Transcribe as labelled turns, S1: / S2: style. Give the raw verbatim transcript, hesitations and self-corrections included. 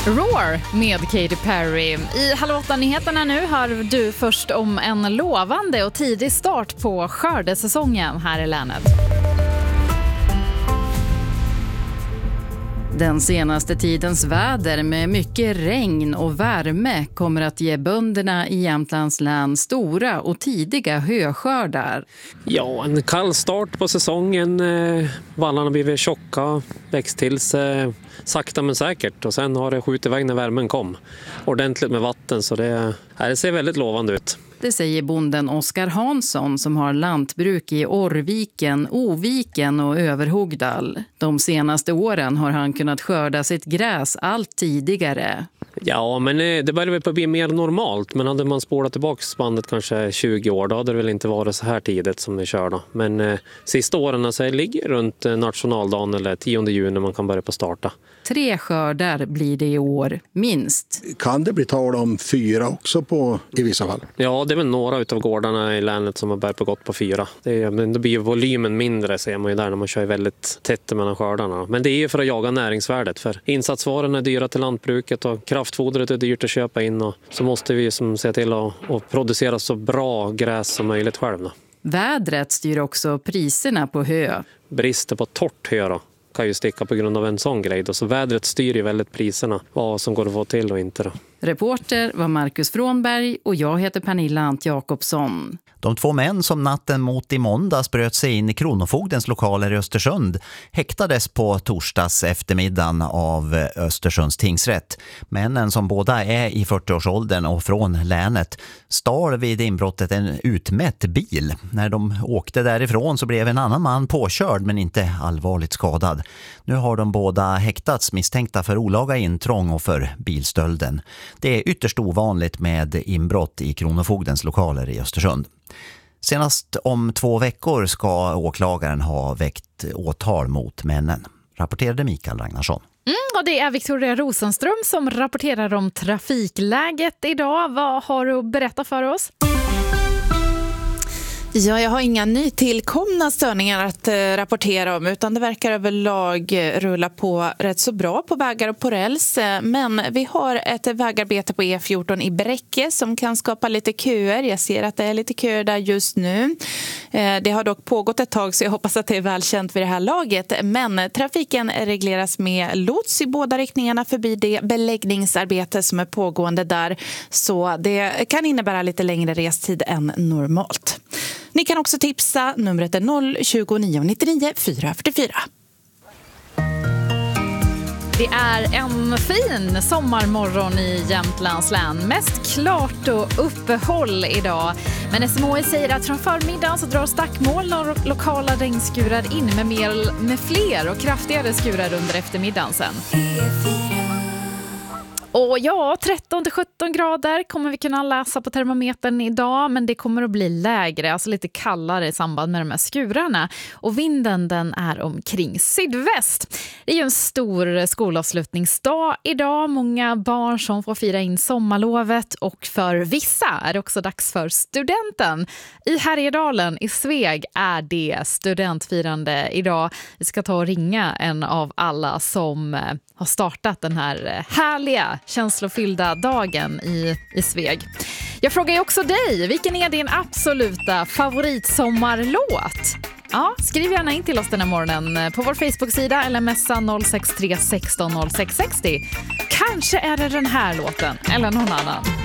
S1: Roar med Katy Perry. I Halv åtta-nyheterna nu hör du först om en lovande och tidig start på skördesäsongen här i länet. Den senaste tidens väder med mycket regn och värme kommer att ge bönderna i Jämtlands län stora och tidiga höskördar.
S2: Ja, en kall start på säsongen. Vallarna blir tjocka, växt till sig sakta men säkert. Och sen har det skjutit iväg när värmen kom. Ordentligt med vatten, så det, det ser väldigt lovande ut.
S1: Det säger bonden Oskar Hansson som har lantbruk i Orrviken, Oviken och Överhogdal. De senaste åren har han kunnat skörda sitt gräs allt tidigare.
S2: Ja, men det börjar väl på att bli mer normalt. Men hade man spårat tillbaka bandet kanske tjugo år, då hade det väl inte varit så här tidigt som vi kör då. Men eh, sista åren så ligger runt nationaldagen eller tionde juni man kan börja på starta.
S1: Tre skördar blir det i år, minst.
S3: Kan det bli tal om fyra också på, i vissa fall?
S2: Ja, det är väl några av gårdarna i länet som har börjat på gott på fyra. Det, är, men det blir volymen mindre, ser man ju där när man kör väldigt tätt mellan skördarna. Men det är ju för att jaga näringsvärdet. För insatsvarorna är dyra till lantbruket och kraftfodret är dyrt att köpa in. Och så måste vi som se till att, att producera så bra gräs som möjligt själva.
S1: Vädret styr också priserna på hö.
S2: Brister på torrt hö då kan ju sticka på grund av en sån grej. Så vädret styr ju väldigt priserna, vad som går att få till och inte då.
S1: Reporter var Marcus Frånberg och jag heter Pernilla Ant Jakobsson.
S4: De två män som natten mot i måndags bröt sig in i Kronofogdens lokaler i Östersund häktades på torsdags eftermiddagen av Östersunds tingsrätt. Männen, som båda är i fyrtioårsåldern och från länet, stal vid inbrottet en utmätt bil. När de åkte därifrån så blev en annan man påkörd men inte allvarligt skadad. Nu har de båda häktats misstänkta för olaga intrång och för bilstölden. Det är ytterst ovanligt med inbrott i Kronofogdens lokaler i Östersund. Senast om två veckor ska åklagaren ha väckt åtal mot männen, rapporterade Mikael Ragnarsson.
S1: Mm, och det är Victoria Rosenström som rapporterar om trafikläget idag. Vad har du att berätta för oss?
S5: Ja, jag har inga nytillkomna störningar att eh, rapportera om, utan det verkar överlag rulla på rätt så bra på vägar och på räls. Men vi har ett vägarbete på E fjorton i Bräcke som kan skapa lite köer. Jag ser att det är lite köer där just nu. Eh, det har dock pågått ett tag, så jag hoppas att det är välkänt vid det här laget. Men trafiken regleras med lots i båda riktningarna förbi det beläggningsarbete som är pågående där. Så det kan innebära lite längre restid än normalt. Ni kan också tipsa. Numret är noll tjugo nio nittionio fyra fyrtiofyra.
S1: Det är en fin sommarmorgon i Jämtlands län. Mest klart och uppehåll idag. Men S M H I säger att från förmiddagen så drar stackmoln och lokala regnskurar in med, mer, med fler och kraftigare skurar under eftermiddagen sen. Och ja, tretton till sjutton grader kommer vi kunna läsa på termometern idag, men det kommer att bli lägre, alltså lite kallare i samband med de här skurarna. Och vinden, den är omkring sydväst. Det är ju en stor skolavslutningsdag idag, många barn som får fira in sommarlovet, och för vissa är det också dags för studenten. I Härjedalen i Sveg är det studentfirande idag. Vi ska ta och ringa en av alla som har startat den här härliga, känslofyllda dagen i, i Sveg. Jag frågar ju också dig, vilken är din absoluta favoritsommarlåt? Ja, skriv gärna in till oss den här morgonen på vår Facebook-sida eller messa noll sex tre sexton noll sex sextio. Kanske är det den här låten eller någon annan.